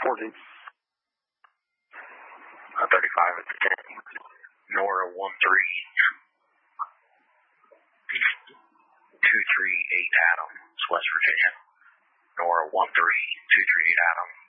14. 35 at the 10. Nora 13. 238 Adams, West Virginia. Nora 13, 238 Adams.